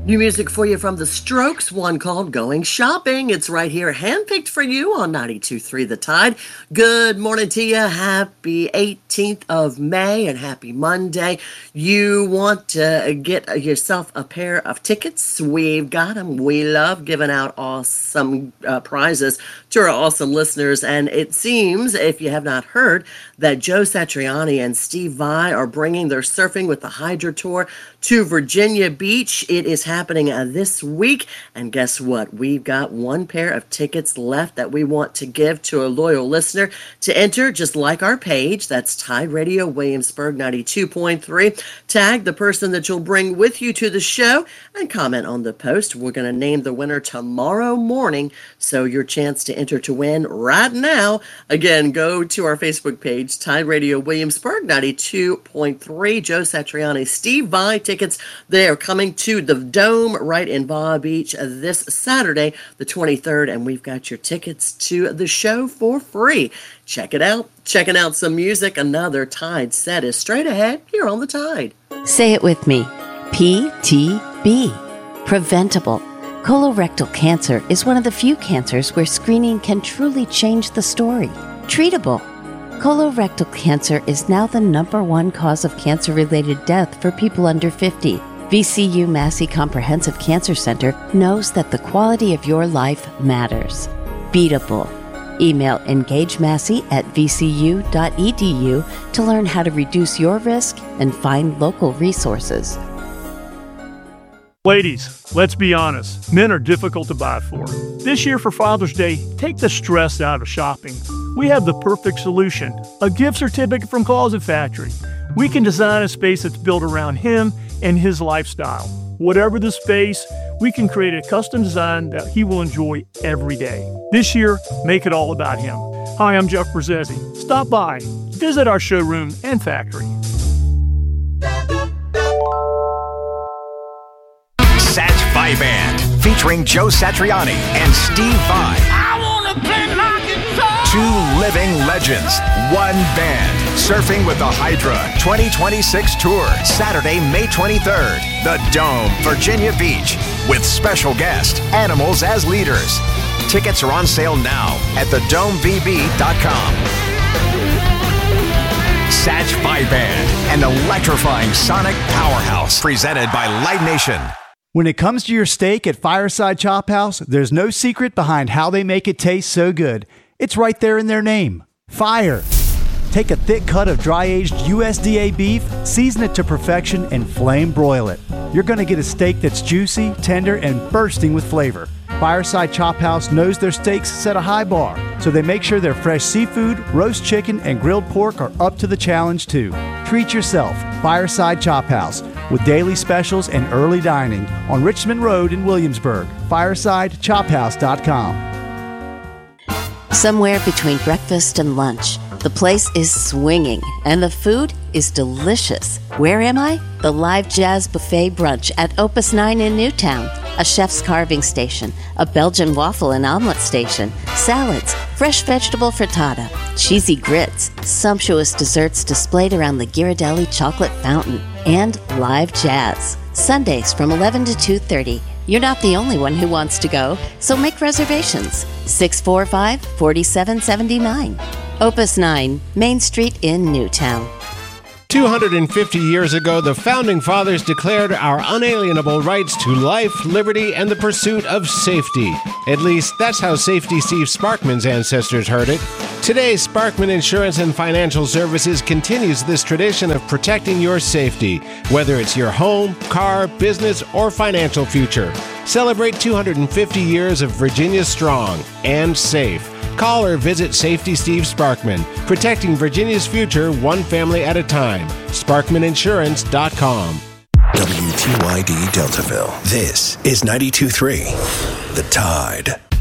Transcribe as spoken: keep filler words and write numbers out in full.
New music for you from The Strokes, one called Going Shopping. It's right here, handpicked for you on ninety-two point three The Tide. Good morning to you. Happy eighteenth of May and happy Monday. You want to get yourself a pair of tickets? We've got them. We love giving out awesome uh, prizes to our awesome listeners. And it seems, if you have not heard, that Joe Satriani and Steve Vai are bringing their Surfing with the Hydra tour to Virginia Beach. It is happening uh, this week. And guess what? We've got one pair of tickets left that we want to give to a loyal listener. To enter, just like our page, that's Tide Radio Williamsburg ninety-two point three. Tag the person that you'll bring with you to the show and comment on the post. We're going to name the winner tomorrow morning. So your chance to enter to win right now. Again, go to our Facebook page, Tide Radio Williamsburg ninety-two point three. Joe Satriani, Steve Vai tickets. They are coming to the Dome right in Baja Beach this Saturday, the twenty-third, and we've got your tickets to the show for free. Check it out. Checking out some music. Another Tide set is straight ahead here on the Tide. Say it with me. P T B. Preventable. Colorectal cancer is one of the few cancers where screening can truly change the story. Treatable. Colorectal cancer is now the number one cause of cancer-related death for people under fifty. V C U Massey Comprehensive Cancer Center knows that the quality of your life matters. Beatable. Email engagemassey at v c u dot e d u to learn how to reduce your risk and find local resources. Ladies, let's be honest. Men are difficult to buy for. This year for Father's Day, take the stress out of shopping. We have the perfect solution, a gift certificate from Closet Factory. We can design a space that's built around him and his lifestyle. Whatever the space, we can create a custom design that he will enjoy every day. This year, make it all about him. Hi, I'm Jeff Brzezzi. Stop by, visit our showroom and factory. Sat Vai Band, featuring Joe Satriani and Steve Vai. I wanna play my guitar. Two living legends, one band. Surfing with the Hydra twenty twenty-six tour, Saturday, May twenty-third. The Dome, Virginia Beach, with special guest, Animals as leaders. Tickets are on sale now at the dome v b dot com. Sat Vai Band, an electrifying sonic powerhouse, presented by Light Nation. When it comes to your steak at Fireside Chop House, there's no secret behind how they make it taste so good. It's right there in their name. Fire. Take a thick cut of dry-aged U S D A beef, season it to perfection, and flame broil it. You're going to get a steak that's juicy, tender, and bursting with flavor. Fireside Chop House knows their steaks set a high bar, so they make sure their fresh seafood, roast chicken, and grilled pork are up to the challenge too. Treat yourself. Fireside Chop House, with daily specials and early dining on Richmond Road in Williamsburg. fireside chop house dot com. Somewhere between breakfast and lunch, the place is swinging and the food is delicious. Where am I? The Live Jazz Buffet Brunch at Opus nine in Newtown. A chef's carving station, a Belgian waffle and omelet station, salads, fresh vegetable frittata, cheesy grits, sumptuous desserts displayed around the Ghirardelli chocolate fountain, and live jazz. Sundays from eleven to two thirty. You're not the only one who wants to go, so make reservations. six four five, four seven seven nine. Opus nine, Main Street in Newtown. two hundred fifty years ago, the Founding Fathers declared our unalienable rights to life, liberty, and the pursuit of safety. At least, that's how Safety Steve Sparkman's ancestors heard it. Today, Sparkman Insurance and Financial Services continues this tradition of protecting your safety, whether it's your home, car, business, or financial future. Celebrate two hundred fifty years of Virginia strong and safe. Call or visit Safety Steve Sparkman, protecting Virginia's future one family at a time. Sparkman Insurance dot com. W T Y D Deltaville. This is ninety-two point three The Tide.